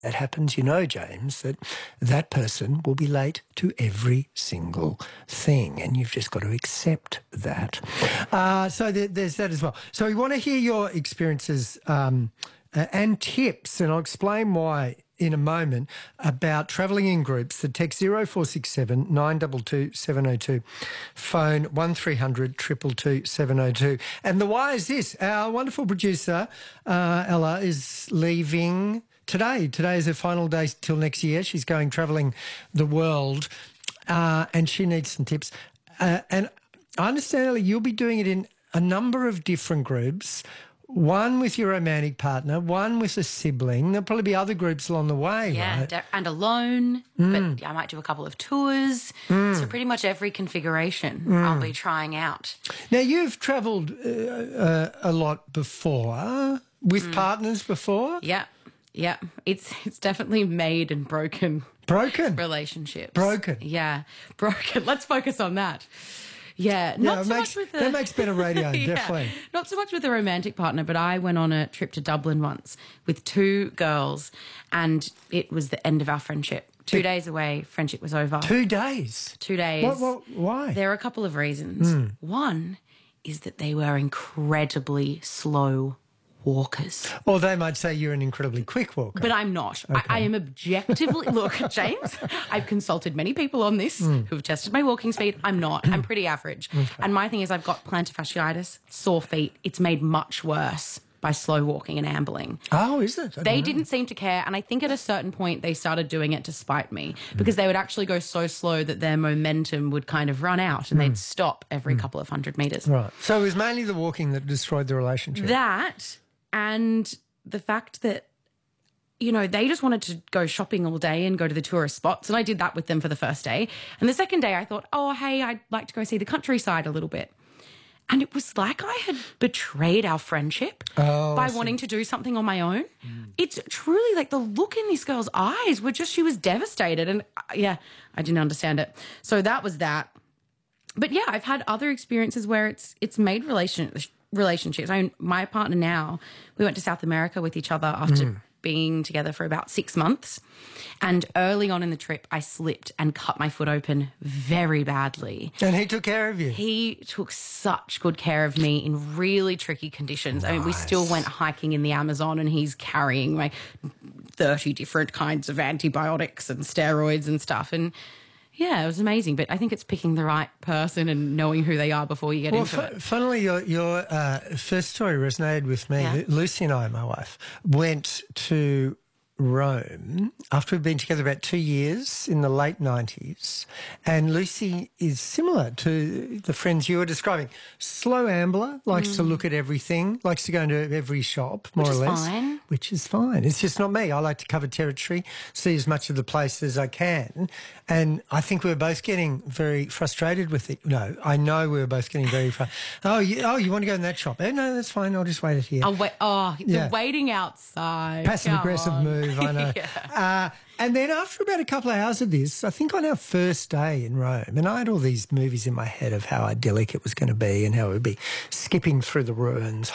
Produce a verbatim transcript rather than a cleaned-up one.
that happens, you know, James, that that person will be late to every single thing, and you've just got to accept that. Uh, so there, there's that as well. So we want to hear your experiences um, uh, and tips, and I'll explain why in a moment, about travelling in groups. The text zero four six seven nine two two seven zero two, phone one three hundred two two two seven zero two. And the why is this. Our wonderful producer, uh, Ella, is leaving today. Today is her final day till next year. She's going travelling the world, uh, and she needs some tips. Uh, and I understand, Ella, you'll be doing it in a number of different groups. One with your romantic partner, one with a sibling. There'll probably be other groups along the way, yeah, right? Yeah, and alone, mm. but I might do a couple of tours. Mm. So pretty much every configuration mm. I'll be trying out. Now, you've travelled uh, uh, a lot before, with mm. partners before? Yeah, yeah. It's, it's definitely made and broken. Broken? Relationships. Broken? Yeah, broken. Let's focus on that. Yeah, not yeah, so makes, much with the... That makes better radio, yeah, definitely. Not so much with a romantic partner, but I went on a trip to Dublin once with two girls, and it was the end of our friendship. Two it, days away, friendship was over. Two days? Two days. What, what, why? There are a couple of reasons. Mm. One is that they were incredibly slow walkers. Or they might say you're an incredibly quick walker. But I'm not. Okay. I, I am objectively... Look, James, I've consulted many people on this mm. who have tested my walking speed. I'm not. I'm pretty average. Okay. And my thing is I've got plantar fasciitis, sore feet. It's made much worse by slow walking and ambling. Oh, is it? They know. didn't seem to care, and I think at a certain point they started doing it to spite me because mm. they would actually go so slow that their momentum would kind of run out and mm. they'd stop every mm. couple of hundred metres. Right. So it was mainly the walking that destroyed the relationship. That... And the fact that, you know, they just wanted to go shopping all day and go to the tourist spots. And I did that with them for the first day. And the second day I thought, oh, hey, I'd like to go see the countryside a little bit. And it was like I had betrayed our friendship oh, by wanting to do something on my own. Mm. It's truly like the look in this girl's eyes were just, she was devastated. And uh, yeah, I didn't understand it. So that was that. But yeah, I've had other experiences where it's it's made relationships. relationships. I mean, my partner now, we went to South America with each other after mm. being together for about six months. And early on in the trip, I slipped and cut my foot open very badly. And he took care of you? He took such good care of me in really tricky conditions. Nice. I mean, we still went hiking in the Amazon and he's carrying like thirty different kinds of antibiotics and steroids and stuff. And yeah, it was amazing, but I think it's picking the right person and knowing who they are before you get well, into f- it. Funnily, your, your uh, first story resonated with me. Yeah. Lucy and I, my wife, went to Rome after we'd been together about two years in the late nineties, and Lucy is similar to the friends you were describing. Slow ambler, likes mm. to look at everything, likes to go into every shop, more which or less. Which is fine. Which is fine. It's just not me. I like to cover territory, see as much of the place as I can, and I think we were both getting very frustrated with it. No, I know we were both getting very frustrated. oh, you, oh, you want to go in that shop? Oh, no, that's fine. I'll just wait it here. I'll wait. Oh, yeah. the waiting outside. Passive-aggressive move. I know. yeah. uh, and then after about a couple of hours of this, I think on our first day in Rome, and I had all these movies in my head of how idyllic it was going to be and how it would be skipping through the ruins,